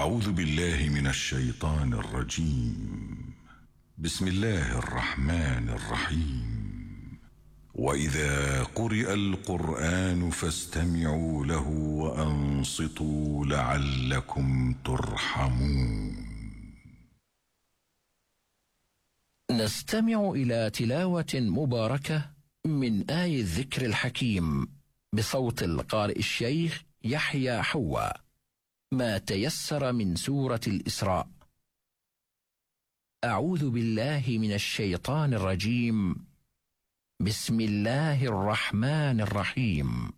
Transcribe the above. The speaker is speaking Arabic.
أعوذ بالله من الشيطان الرجيم. بسم الله الرحمن الرحيم. وإذا قرئ القرآن فاستمعوا له وأنصتوا لعلكم ترحمون. نستمع إلى تلاوة مباركة من آي الذكر الحكيم بصوت القارئ الشيخ يحيى حواء، ما تيسر من سورة الإسراء. أعوذ بالله من الشيطان الرجيم. بسم الله الرحمن الرحيم.